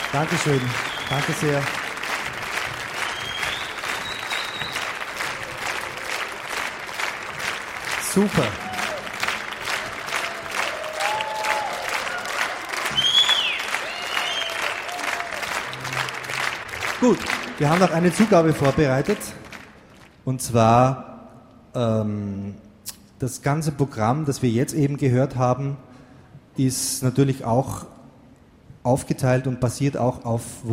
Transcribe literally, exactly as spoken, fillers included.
Dankeschön. Danke sehr. Super. Gut, wir haben noch eine Zugabe vorbereitet. Und zwar ähm, das ganze Programm, das wir jetzt eben gehört haben, ist natürlich auch aufgeteilt und basiert auch auf